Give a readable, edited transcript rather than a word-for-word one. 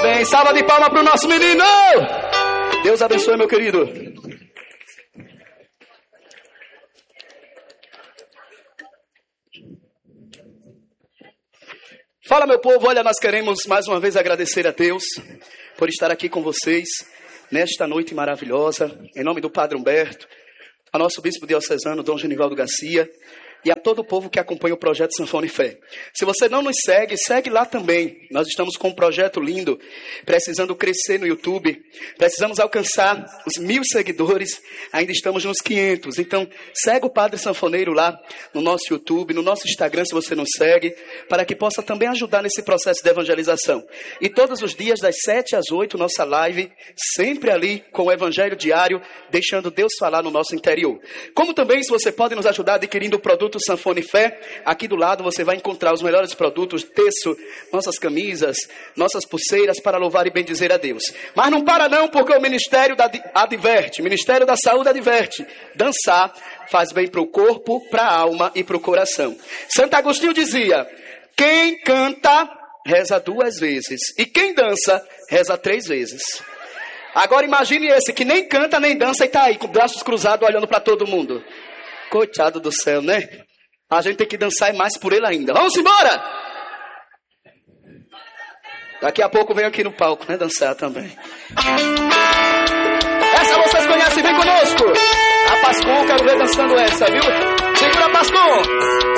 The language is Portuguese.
Amém. Salva de palmas para o nosso menino. Deus abençoe, meu querido. Fala, meu povo. Olha, nós queremos mais uma vez agradecer a Deus por estar aqui com vocês nesta noite maravilhosa. Em nome do Padre Humberto, a nosso bispo diocesano, Dom Genivaldo Garcia, e a todo o povo que acompanha o projeto Sanfona e Fé. Se você não nos segue, segue lá também. Nós estamos com um projeto lindo, precisando crescer no YouTube. Precisamos alcançar os 1000 seguidores, ainda estamos nos 500. Então, segue o Padre Sanfoneiro lá no nosso YouTube, no nosso Instagram, se você não segue, para que possa também ajudar nesse processo de evangelização. E todos os dias, das 7 às 8, nossa live, sempre ali com o Evangelho Diário, deixando Deus falar no nosso interior. Como também, se você pode nos ajudar adquirindo o produto Sanfona e Fé, aqui do lado você vai encontrar os melhores produtos, terço, nossas camisas, nossas pulseiras para louvar e bendizer a Deus. Mas não para não, porque o Ministério adverte, o Ministério da Saúde adverte. Dançar faz bem para o corpo, para a alma e para o coração. Santo Agostinho dizia, quem canta, reza 2 vezes. E quem dança, reza 3 vezes. Agora imagine esse que nem canta nem dança e está aí com braços cruzados olhando para todo mundo. Coitado do céu, né? A gente tem que dançar mais por ele ainda. Vamos embora! Daqui a pouco vem aqui no palco, né? Dançar também. Essa vocês conhecem, vem conosco. A Pascom, quero ver dançando essa, viu? Segura a Pascom.